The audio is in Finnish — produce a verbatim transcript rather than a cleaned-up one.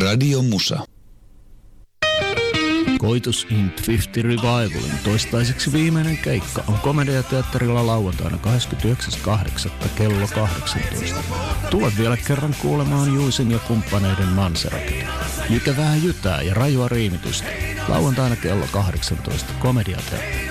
Radio Musa. Koitus in viisikymmentä Revivalin toistaiseksi viimeinen keikka on Komediateatterilla lauantaina kahdeskymmenesyhdeksäs kahdeksatta kello kahdeksantoista. Tule vielä kerran kuulemaan Juisin ja kumppaneiden Manseraket. Jykevää jytää ja rajua riimitystä. Lauantaina kello kahdeksantoista Komediateatterilla.